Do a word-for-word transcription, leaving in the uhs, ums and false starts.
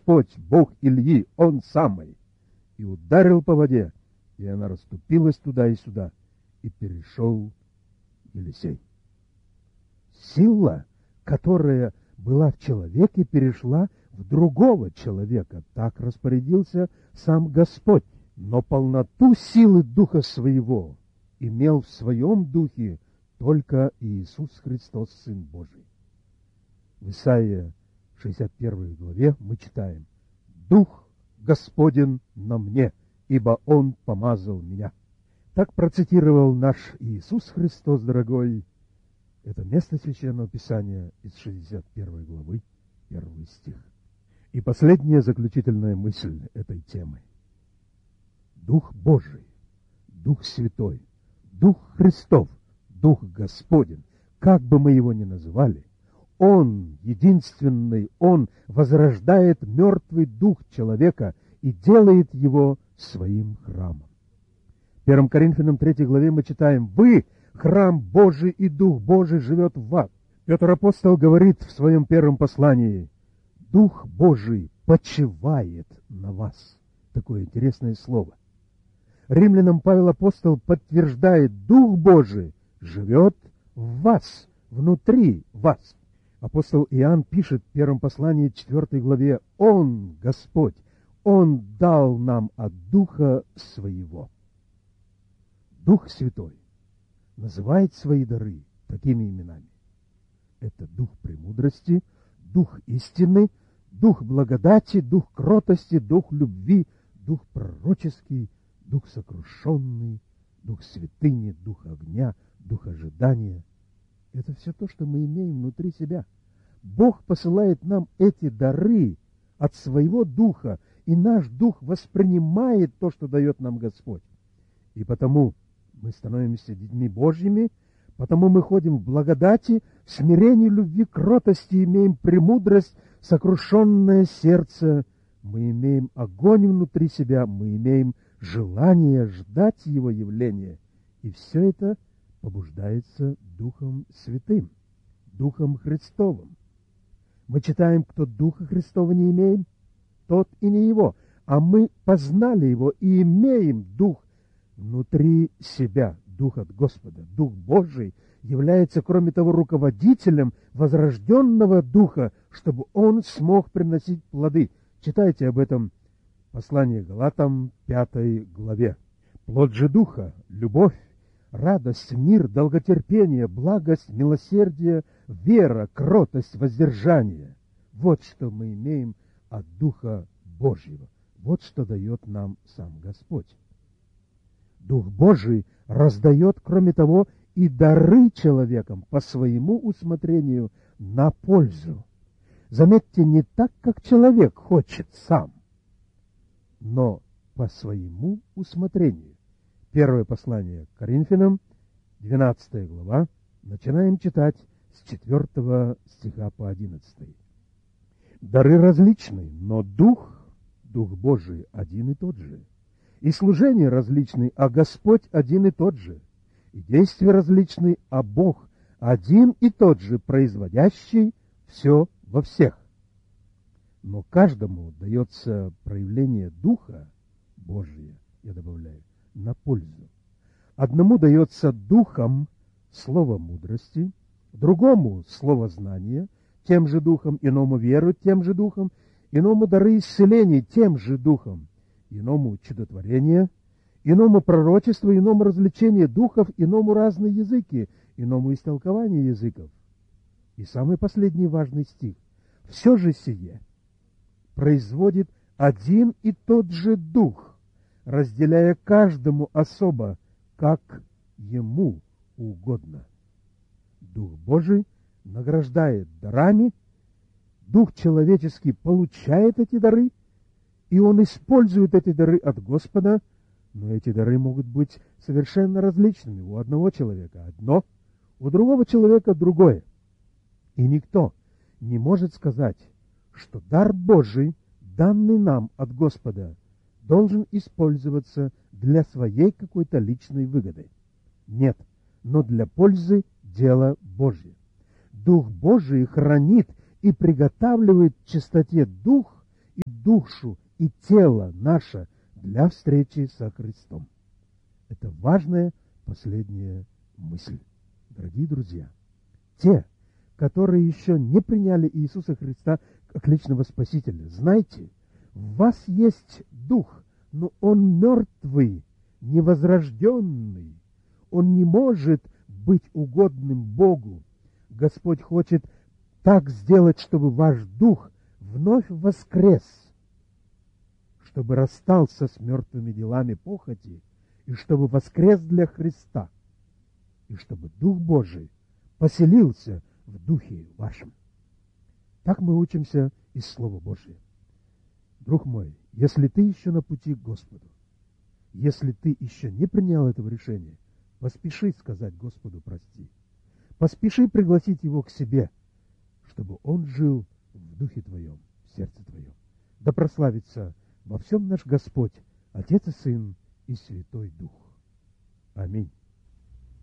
Господь, Бог Ильи, Он самый!» И ударил по воде, и она расступилась туда и сюда, и перешел Елисей. Сила, которая была в человеке, перешла в другого человека. Так распорядился сам Господь. Но полноту силы Духа Своего имел в Своем Духе только Иисус Христос, Сын Божий. В Исаии шестьдесят первой главе мы читаем: «Дух Господен на мне, ибо Он помазал меня». Так процитировал наш Иисус Христос, дорогой, это место Священного Писания из шестьдесят первой главы, первый стих. И последняя заключительная мысль этой темы. Дух Божий, Дух Святой, Дух Христов, Дух Господень, как бы мы его ни называли, Он, единственный, Он возрождает мертвый дух человека и делает его своим храмом. В первом Коринфянам третьей главе мы читаем: «Вы — храм Божий, и Дух Божий живет в вас». Петр апостол говорит в своем первом послании: «Дух Божий почивает на вас». Такое интересное слово. Римлянам Павел апостол подтверждает: Дух Божий живет в вас, внутри вас. Апостол Иоанн пишет в первом послании четвёртой главе: «Он, Господь, Он дал нам от Духа Своего». Дух Святой называет свои дары такими именами. Это Дух премудрости, Дух истины, Дух благодати, Дух кротости, Дух любви, Дух пророческий, Дух сокрушенный, Дух святыни, Дух огня, Дух ожидания. Это все то, что мы имеем внутри себя. Бог посылает нам эти дары от своего Духа, и наш Дух воспринимает то, что дает нам Господь. И потому мы становимся детьми Божьими, потому мы ходим в благодати, в смирении, любви, кротости, имеем премудрость, сокрушенное сердце, мы имеем огонь внутри себя, мы имеем желание ждать Его явления. И все это побуждается Духом Святым, Духом Христовым. Мы читаем: кто Духа Христова не имеет, тот и не Его. А мы познали Его и имеем Дух внутри себя, Дух от Господа. Дух Божий является, кроме того, руководителем возрожденного Духа, чтобы он смог приносить плоды. Читайте об этом послание Галатам, пятой главе. Плод же Духа — любовь, радость, мир, долготерпение, благость, милосердие, вера, кротость, воздержание. Вот что мы имеем от Духа Божьего. Вот что дает нам сам Господь. Дух Божий раздает, кроме того, и дары человекам по своему усмотрению на пользу. Заметьте, не так, как человек хочет сам, но по своему усмотрению. Первое послание к Коринфянам, двенадцатая глава, начинаем читать с четвёртого стиха по одиннадцатый. Дары различны, но Дух, Дух Божий один и тот же. И служения различны, а Господь один и тот же. И действия различны, а Бог один и тот же, производящий все во всех. Но каждому дается проявление Духа Божия, я добавляю, на пользу. Одному дается Духом слово мудрости, другому слово знания, тем же Духом, иному веру, тем же Духом, иному дары исцеления, тем же Духом, иному чудотворение, иному пророчество, иному развлечение духов, иному разные языки, иному истолкование языков. И самый последний важный стих. Все же сие производит один и тот же Дух, разделяя каждому особо, как ему угодно. Дух Божий награждает дарами, Дух человеческий получает эти дары, и он использует эти дары от Господа, но эти дары могут быть совершенно различными. У одного человека одно, у другого человека другое. И никто не может сказать, что дар Божий, данный нам от Господа, должен использоваться для своей какой-то личной выгоды. Нет, но для пользы дела Божьего. Дух Божий хранит и приготавливает в чистоте дух и душу и тело наше для встречи со Христом. Это важная последняя мысль. Дорогие друзья, те, которые еще не приняли Иисуса Христа как личного Спасителя, знайте, в вас есть Дух, но он мертвый, невозрожденный. Он не может быть угодным Богу. Господь хочет так сделать, чтобы ваш Дух вновь воскрес, чтобы расстался с мертвыми делами похоти, и чтобы воскрес для Христа, и чтобы Дух Божий поселился в Духе вашем. Так мы учимся из Слова Божия. Друг мой, если ты еще на пути к Господу, если ты еще не принял этого решения, поспеши сказать Господу прости. Поспеши пригласить Его к себе, чтобы Он жил в Духе твоем, в сердце твоем. Да прославится во всем наш Господь, Отец и Сын и Святой Дух. Аминь.